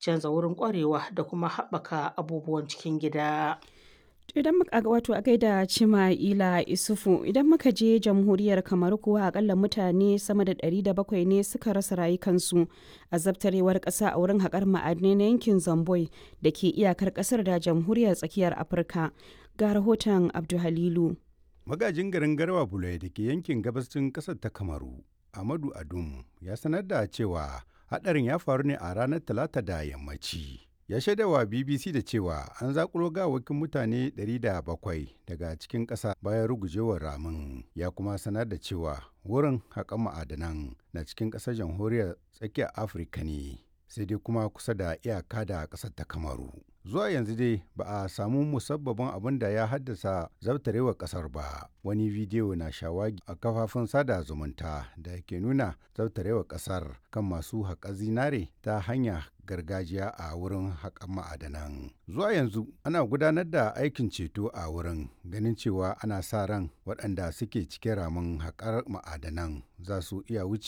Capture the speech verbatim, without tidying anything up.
canza wurin ƙwarewa da kuma haɓaka abubuwan cikin gida. Idan muka ga wato a gaida Cima'ila Isufu, idan muka je jamhuriyar Kamaru kuwa akalla mutane sama da ɗari da bakwai ne suka rasa rayukansu a zabtarewar ƙasa a wurin haƙar ma'adinai na yankin Zamboi da ke iyakar ƙasar da jamhuriyar tsakiyar Afirka. Ga rahoton Abdu Halilu. Magajin garin Garwa Bulai da ke yankin gabashin ƙasar ta Kamaru, Amadu Adum, ya sanar da cewa haɗarin ya faru ne a ranar Talata da yammaci. Ya shaidawa B B C da cewa an zakulo gawakin mutane ɗari da bakwai daga cikin ƙasa bayan rugujewar ramin. Ya kuma sanar da cewa wurin haƙan ma'adanan na cikin ƙasar jamhuriyar tsakiyar Afirka ne, sai dai kuma kusa da iyaka da ƙasar ta Kamaru. Zuwa yanzu dai ba a samu musabbabin abin da ya haddasa zabtarewar ƙasar ba. Wani bidiyo na shawagi a kafafen sada zumunta da ke nuna zabtarewar ƙasar kan masu haƙa zinare ta hanya gargajiya a wurin haƙan ma'adanan. Zuwa yanzu ana gudanar da aikin ceto a wurin, ganin cewa ana sa ran waɗanda suke cikin ramin haƙar ma'adanan za su iya wuce